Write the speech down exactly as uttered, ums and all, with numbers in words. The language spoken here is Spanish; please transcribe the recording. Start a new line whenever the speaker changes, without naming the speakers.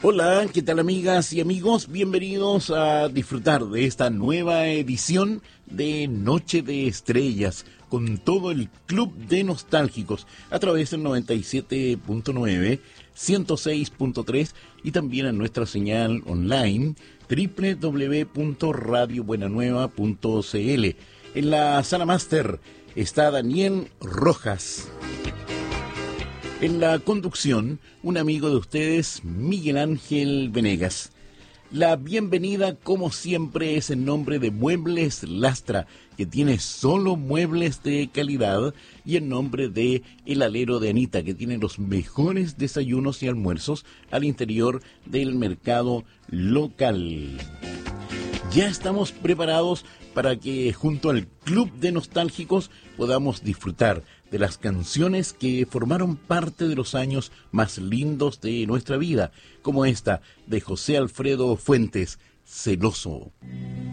Hola, ¿qué tal amigas y amigos? Bienvenidos a disfrutar de esta nueva edición de Noche de Estrellas con todo el Club de Nostálgicos a través del noventa y siete punto nueve, ciento seis punto tres y también en nuestra señal online doble u doble u doble u punto radio buena nueva punto c l. En la sala máster está Daniel Rojas. En la conducción, un amigo de ustedes, Miguel Ángel Venegas. La bienvenida, como siempre, es en nombre de Muebles Lastra, que tiene solo muebles de calidad, y en nombre de El Alero de Anita, que tiene los mejores desayunos y almuerzos al interior del mercado local. Ya estamos preparados para que junto al Club de Nostálgicos podamos disfrutar de las canciones que formaron parte de los años más lindos de nuestra vida, como esta de José Alfredo Fuentes, Celoso.